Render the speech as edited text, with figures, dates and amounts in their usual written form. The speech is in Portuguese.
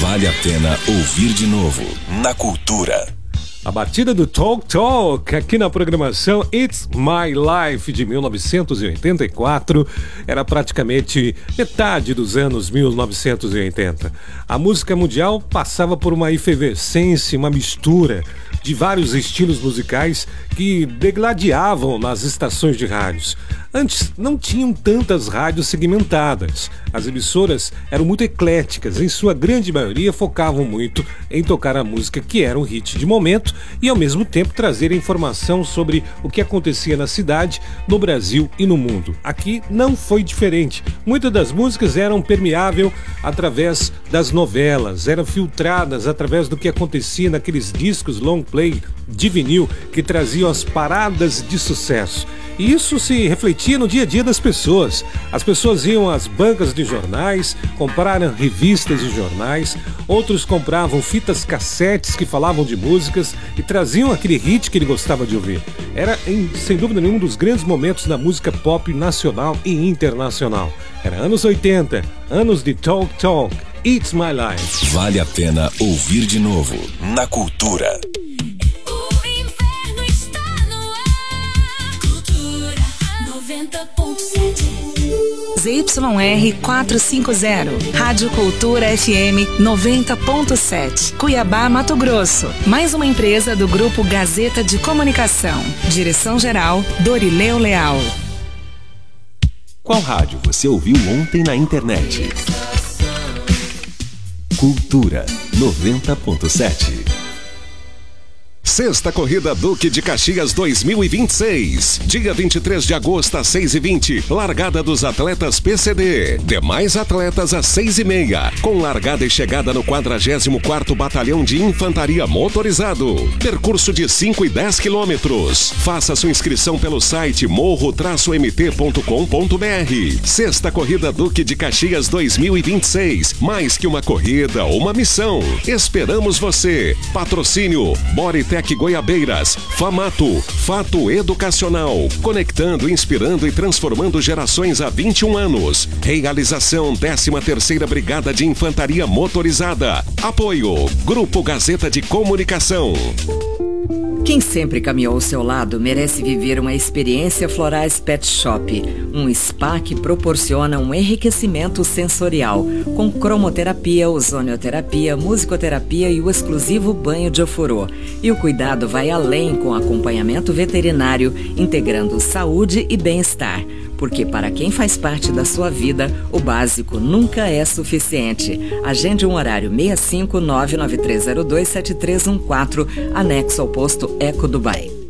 Vale a pena ouvir de novo na Cultura. A batida do Talk Talk aqui na programação It's My Life de 1984 era praticamente metade dos anos 1980. A música mundial passava por uma efervescência, uma mistura de vários estilos musicais que degladiavam nas estações de rádios. Antes não tinham tantas rádios segmentadas. As emissoras eram muito ecléticas, em sua grande maioria focavam muito em tocar a música que era um hit de momento e ao mesmo tempo trazer informação sobre o que acontecia na cidade, no Brasil e no mundo. Aqui não foi diferente. Muitas das músicas eram permeáveis através das novelas, eram filtradas através do que acontecia naqueles discos long play de vinil que traziam as paradas de sucesso. E isso se refletia no dia a dia das pessoas. As pessoas iam às bancas de jornais, compraram revistas de jornais, outros compravam fitas cassetes que falavam de músicas e traziam aquele hit que ele gostava de ouvir. Era, sem dúvida nenhuma, um dos grandes momentos da música pop nacional e internacional. Era anos 80, anos de Talk Talk, It's My Life. Vale a pena ouvir de novo na Cultura. ZYR 450, Rádio Cultura FM 90.7, Cuiabá, Mato Grosso. Mais uma empresa do Grupo Gazeta de Comunicação. Direção-geral, Dorileu Leal. Qual rádio você ouviu ontem na internet? Cultura 90.7. Sexta Corrida Duque de Caxias 2026. Dia 23 de agosto às 6h20. Largada dos atletas PCD. Demais atletas às 6h30. Com largada e chegada no 44º Batalhão de Infantaria Motorizado. Percurso de 5 e 10 quilômetros. Faça sua inscrição pelo site morro-mt.com.br. Sexta Corrida Duque de Caxias 2026. Mais que uma corrida, uma missão. Esperamos você. Patrocínio Boritec Goiabeiras, Famato, Fato Educacional, conectando, inspirando e transformando gerações há 21 anos. Realização 13ª Brigada de Infantaria Motorizada. Apoio Grupo Gazeta de Comunicação. Quem sempre caminhou ao seu lado merece viver uma experiência Florais Pet Shop, um spa que proporciona um enriquecimento sensorial, com cromoterapia, ozonioterapia, musicoterapia e o exclusivo banho de ofurô. E o cuidado vai além com acompanhamento veterinário, integrando saúde e bem-estar. Porque para quem faz parte da sua vida, o básico nunca é suficiente. Agende um horário 65 993027314, anexo ao posto Eco Dubai.